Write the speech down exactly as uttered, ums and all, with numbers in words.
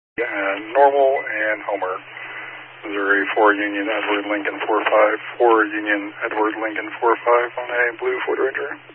and Normal and Homer. Missouri four Union Edward Lincoln four five, four Union Edward Lincoln four five on a blue Ford Ranger.